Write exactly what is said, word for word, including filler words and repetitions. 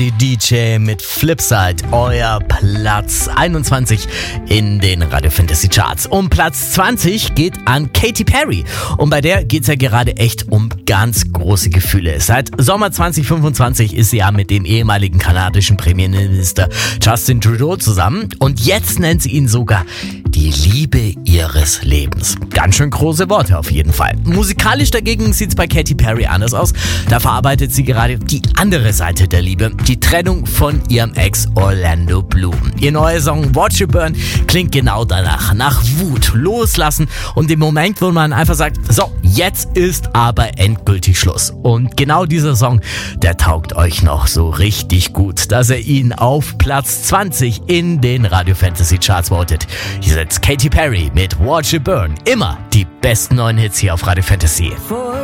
D J mit Flipside, euer Platz einundzwanzig in den Radio Fantasy Charts. Um Platz zwanzig geht an Katy Perry. Und bei der geht's ja gerade echt um ganz große Gefühle. Seit Sommer zwanzig fünfundzwanzig ist sie ja mit dem ehemaligen kanadischen Premierminister Justin Trudeau zusammen. Und jetzt nennt sie ihn sogar die Liebe ihres Lebens. Ganz schön große Worte auf jeden Fall. Musikalisch dagegen sieht's bei Katy Perry anders aus. Da verarbeitet sie gerade die andere Seite der Liebe. Die Trennung von ihrem Ex Orlando Bloom. Ihr neuer Song Watch It Burn klingt genau danach. Nach Wut, Loslassen und dem Moment, wo man einfach sagt, so, jetzt ist aber endgültig Schluss. Und genau dieser Song, der taugt euch noch so richtig gut, dass er ihn auf Platz zwanzig in den Radio Fantasy Charts votet. Hier sitzt Katy Perry mit Watch It Burn. Immer die besten neuen Hits hier auf Radio Fantasy.